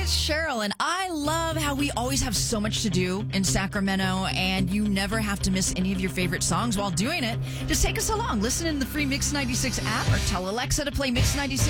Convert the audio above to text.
it's Cheryl, and I love how we always have so much to do in Sacramento, and you never have to miss any of your favorite songs while doing it. Just take us along. Listen in the free Mix 96 app or tell Alexa to play Mix 96